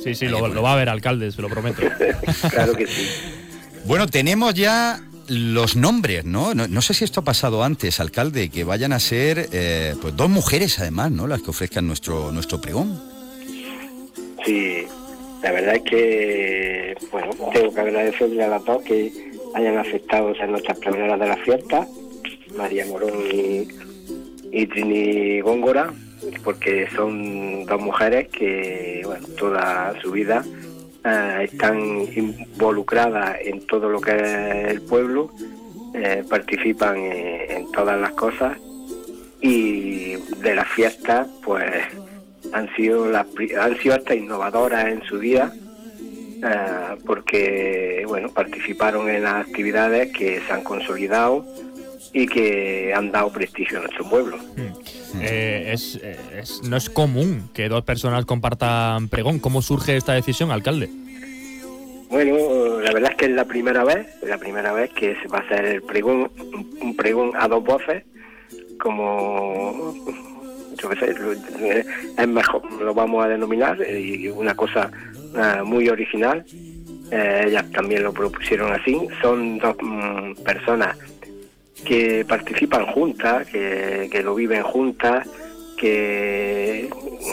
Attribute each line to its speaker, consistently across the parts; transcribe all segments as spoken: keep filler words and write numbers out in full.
Speaker 1: Sí, sí, lo, lo va a ver, alcalde, se lo prometo.
Speaker 2: Claro que sí.
Speaker 3: Bueno, tenemos ya los nombres, ¿no? ¿no? No sé si esto ha pasado antes, alcalde, que vayan a ser eh, pues dos mujeres además, ¿no? Las que ofrezcan nuestro nuestro pregón.
Speaker 2: Sí, la verdad es que, bueno, tengo que agradecerle a las dos que hayan aceptado ser nuestras pregoneras de la fiesta, María Morón y, y Trini Góngora, porque son dos mujeres que, bueno, toda su vida eh, están involucradas en todo lo que es el pueblo, eh, participan en, en todas las cosas, y de las fiestas, pues han sido las han sido hasta innovadoras en su día, eh, porque bueno, participaron en las actividades que se han consolidado y que han dado prestigio a nuestro pueblo.
Speaker 1: Mm. Eh, es, es, no es común que dos personas compartan pregón. ¿Cómo surge esta decisión, alcalde?
Speaker 2: Bueno, la verdad es que es la primera vez, la primera vez que se va a hacer el pregón, un pregón a dos voces, como yo qué sé, es mejor, lo vamos a denominar, y una cosa uh, muy original. Eh, ellas también lo propusieron así. Son dos um, personas que participan juntas, que, que lo viven juntas, que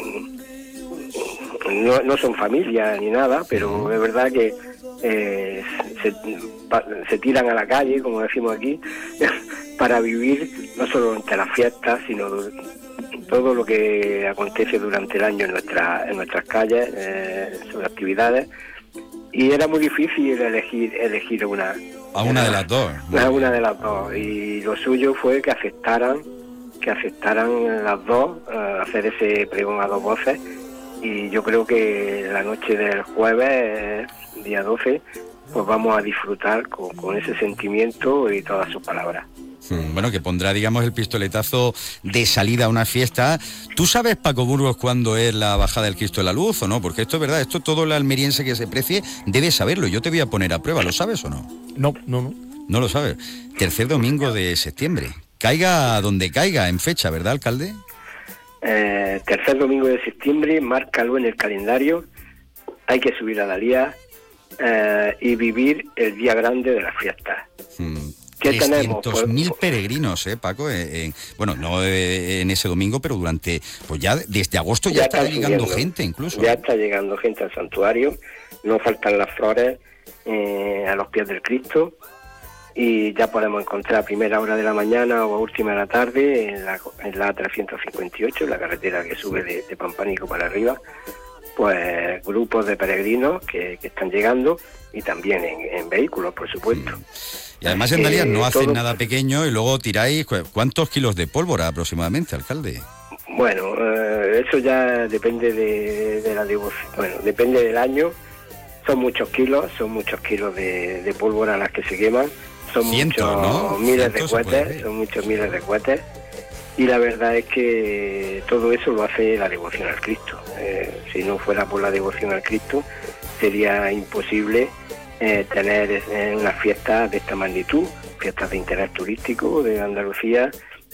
Speaker 2: um, no, no son familia ni nada, pero es verdad que eh, se, se tiran a la calle, como decimos aquí, para vivir no solo entre las fiestas, sino todo lo que acontece durante el año en, nuestra, en nuestras calles, eh, sus actividades, y era muy difícil elegir elegir una
Speaker 3: a una de las dos
Speaker 2: a una de las dos, y lo suyo fue que aceptaran que aceptaran las dos uh, hacer ese pregón a dos voces, y yo creo que la noche del jueves, eh, día doce, pues vamos a disfrutar con, con ese sentimiento y todas sus palabras.
Speaker 3: Bueno, que pondrá, digamos, el pistoletazo de salida a una fiesta. ¿Tú sabes, Paco Burgos, cuándo es la bajada del Cristo de la Luz o no? Porque esto es verdad, esto todo el almeriense que se precie debe saberlo. Yo te voy a poner a prueba, ¿lo sabes o no?
Speaker 1: No, no, no.
Speaker 3: No lo sabes. Tercer domingo de septiembre. Caiga donde caiga en fecha, ¿verdad, alcalde?
Speaker 2: Eh, tercer domingo de septiembre, márcalo en el calendario. Hay que subir a Dalía eh, y vivir el día grande de las fiestas. Hmm.
Speaker 3: trescientos mil peregrinos, ¿eh, Paco? Eh, eh, bueno, no eh, en ese domingo, pero durante, pues ya desde agosto ya, ya está, está llegando gente incluso.
Speaker 2: Ya está llegando gente al santuario, no faltan las flores eh, a los pies del Cristo, y ya podemos encontrar a primera hora de la mañana o a última de la tarde en la, en la trescientos cincuenta y ocho, la carretera que sube de, de Pampánico para arriba, pues grupos de peregrinos que, que están llegando, y también en, en vehículos, por supuesto. Mm.
Speaker 3: Y además en Dalías no hacen todo... nada pequeño, y luego tiráis, ¿cuántos kilos de pólvora aproximadamente, alcalde?
Speaker 2: Bueno, eh, eso ya depende de, de la devoción, bueno, depende del año. Son muchos kilos, son muchos kilos de, de pólvora las que se queman, son
Speaker 3: Cientos,
Speaker 2: muchos
Speaker 3: ¿no?
Speaker 2: miles de cohetes, son muchos miles de cohetes, y la verdad es que todo eso lo hace la devoción al Cristo. Eh, si no fuera por la devoción al Cristo, sería imposible Eh, tener eh, unas fiestas de esta magnitud, fiestas de interés turístico de Andalucía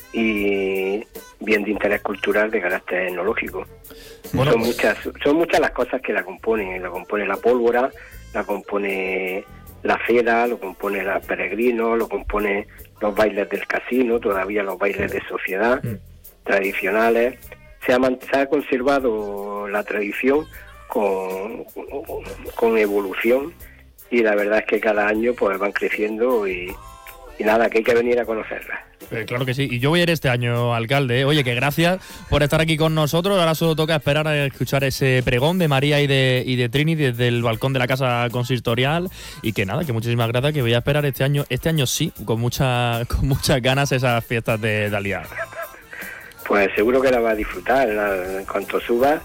Speaker 2: y bien de interés cultural de carácter etnológico. Bueno, son muchas son muchas las cosas que la componen. La compone la pólvora, la compone la cera, lo compone los peregrinos, lo compone los bailes del casino, todavía los bailes de sociedad mm. tradicionales. Se ha, se ha conservado la tradición con, con evolución, y la verdad es que cada año pues van creciendo, y, y nada, que hay que venir a conocerlas.
Speaker 1: Eh, claro que sí, y yo voy a ir este año, alcalde. Oye, que gracias por estar aquí con nosotros. Ahora solo toca esperar a escuchar ese pregón de María y de, y de Trini desde el balcón de la casa consistorial, y que nada, que muchísimas gracias, que voy a esperar este año, este año sí, con, mucha, con muchas ganas esas fiestas de Dalía.
Speaker 2: Pues seguro que la vas a disfrutar. En cuanto subas,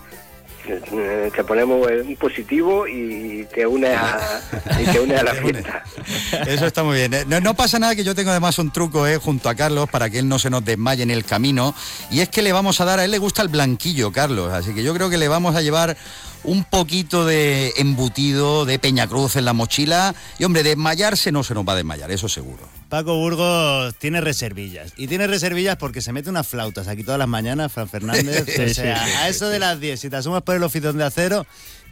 Speaker 2: te ponemos un positivo y te unes a, y te unes a la fiesta.
Speaker 3: Eso está muy bien. No, no pasa nada, que yo tengo además un truco eh, junto a Carlos para que él no se nos desmaye en el camino, y es que le vamos a dar, a él le gusta el blanquillo, Carlos, así que yo creo que le vamos a llevar un poquito de embutido de Peñacruz en la mochila, y hombre, desmayarse no se nos va a desmayar, eso seguro.
Speaker 4: Paco Burgos tiene reservillas, y tiene reservillas porque se mete unas flautas aquí todas las mañanas, Fran Fernández. Sí, o sea, sí, sí, a eso sí, de las diez, si te asumas por el oficio de acero,